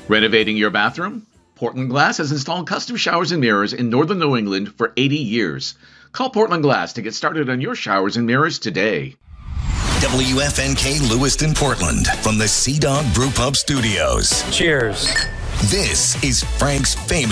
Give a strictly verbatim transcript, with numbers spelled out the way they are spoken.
Renovating your bathroom? Portland Glass has installed custom showers and mirrors in northern New England for eighty years. Call Portland Glass to get started on your showers and mirrors today. W F N K Lewiston, Portland, from the Sea Dog Brew Pub Studios. Cheers. This is Frank's Famous